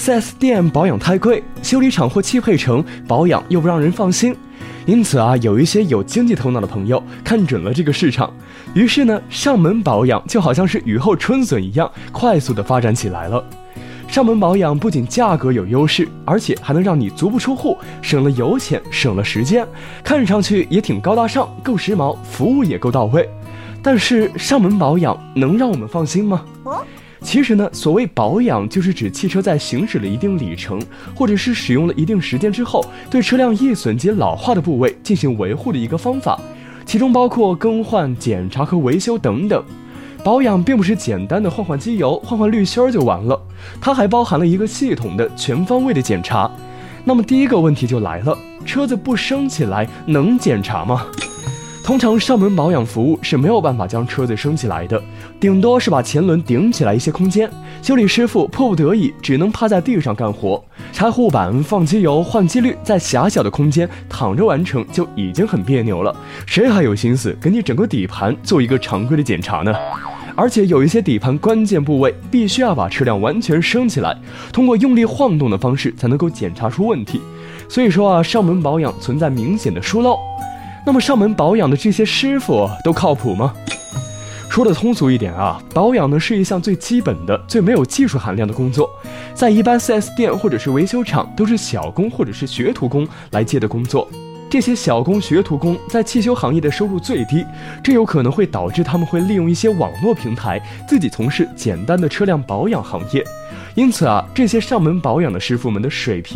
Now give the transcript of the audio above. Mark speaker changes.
Speaker 1: 4S 店保养太贵，修理厂或汽配城保养又不让人放心。因此有一些有经济头脑的朋友看准了这个市场，于是呢，上门保养就好像是雨后春笋一样，快速的发展起来了。上门保养不仅价格有优势，而且还能让你足不出户，省了油钱，省了时间，看上去也挺高大上，够时髦，服务也够到位。但是上门保养能让我们放心吗？其实呢，所谓保养就是指汽车在行驶了一定里程，或者是使用了一定时间之后，对车辆易损及老化的部位进行维护的一个方法，其中包括更换、检查和维修等等。保养并不是简单的换换机油、换换滤芯就完了，它还包含了一个系统的全方位的检查。那么第一个问题就来了，车子不升起来能检查吗？通常上门保养服务是没有办法将车子升起来的，顶多是把前轮顶起来一些空间，修理师傅迫不得已只能趴在地上干活，拆护板、放机油、换机滤，在狭小的空间躺着完成就已经很别扭了，谁还有心思给你整个底盘做一个常规的检查呢？而且有一些底盘关键部位必须要把车辆完全升起来，通过用力晃动的方式才能够检查出问题。所以说上门保养存在明显的疏漏。那么上门保养的这些师傅都靠谱吗？说的通俗一点保养呢是一项最基本的、最没有技术含量的工作，在一般 4S 店或者是维修厂都是小工或者是学徒工来接的工作。这些小工、学徒工在汽修行业的收入最低，这有可能会导致他们会利用一些网络平台自己从事简单的车辆保养行业。因此这些上门保养的师傅们的水平